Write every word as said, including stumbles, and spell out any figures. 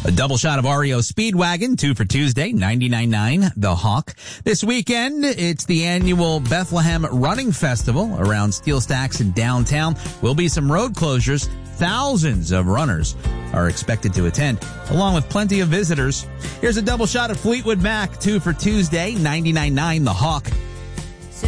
A double shot of R E O Speedwagon, two for Tuesday, ninety-nine point nine The Hawk. This weekend, it's the annual Bethlehem Running Festival around Steel Stacks in downtown. Will be some road closures. Thousands of runners are expected to attend, along with plenty of visitors. Here's a double shot of Fleetwood Mac, two for Tuesday, ninety-nine point nine The Hawk.